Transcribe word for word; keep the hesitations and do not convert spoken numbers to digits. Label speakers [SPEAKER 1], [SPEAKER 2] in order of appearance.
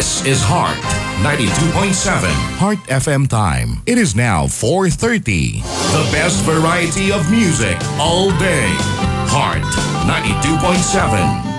[SPEAKER 1] This is Heart ninety-two point seven. Heart F M time. It is now four thirty. The best variety of music all day. Heart ninety-two point seven.